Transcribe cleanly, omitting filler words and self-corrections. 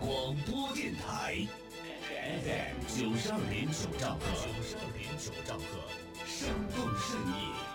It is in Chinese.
广播电台 FM 92.9兆赫，生动盛意。